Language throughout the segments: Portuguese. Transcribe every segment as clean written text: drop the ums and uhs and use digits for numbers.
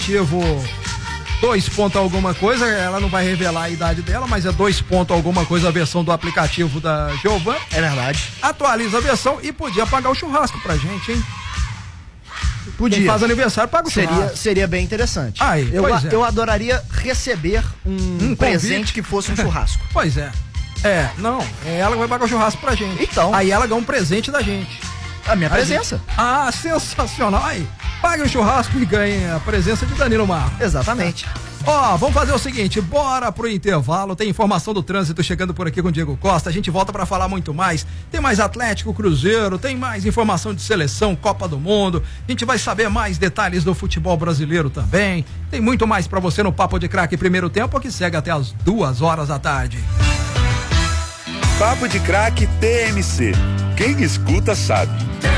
aplicativo 2 ponto alguma coisa, ela não vai revelar a idade dela, mas é 2 ponto alguma coisa a versão do aplicativo da Giovana. É verdade. Atualiza a versão e podia pagar o churrasco pra gente, hein? Podia. Quem faz aniversário paga o churrasco. Seria bem interessante. Aí, eu adoraria receber um presente que fosse um churrasco. Pois é. Ela vai pagar o churrasco pra gente. Então. Aí ela ganha um presente da gente. A minha presença. Sensacional. Aí, pague o churrasco e ganhe a presença de Danilo Marro. Exatamente. Vamos fazer o seguinte, bora pro intervalo, tem informação do trânsito chegando por aqui com o Diego Costa, a gente volta pra falar muito mais, tem mais Atlético, Cruzeiro, tem mais informação de seleção, Copa do Mundo, a gente vai saber mais detalhes do futebol brasileiro também, tem muito mais pra você no Papo de Craque Primeiro Tempo, que segue até as 2h da tarde. Papo de Craque TMC, quem escuta sabe.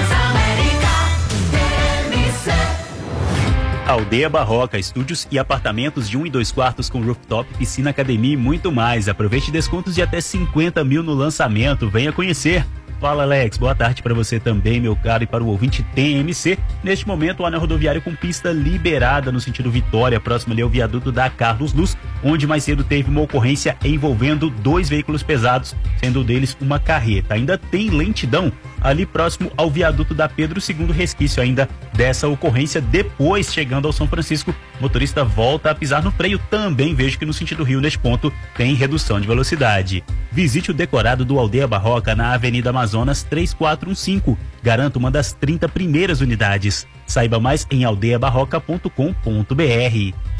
Aldeia Barroca, estúdios e apartamentos de 1 e 2 quartos com rooftop, piscina, academia e muito mais. Aproveite descontos de até 50 mil no lançamento. Venha conhecer. Fala, Alex. Boa tarde para você também, meu caro, e para o ouvinte TMC. Neste momento, o anel rodoviário com pista liberada no sentido Vitória, próximo ali ao viaduto da Carlos Luz, onde mais cedo teve uma ocorrência envolvendo 2 veículos pesados, sendo um deles uma carreta. Ainda tem lentidão ali próximo ao viaduto da Pedro II, resquício ainda dessa ocorrência. Depois, chegando ao São Francisco, o motorista volta a pisar no freio. Também vejo que no sentido Rio, neste ponto, tem redução de velocidade. Visite o decorado do Aldeia Barroca na Avenida Amazonas 3415. Garanta uma das 30 primeiras unidades. Saiba mais em aldeiabarroca.com.br.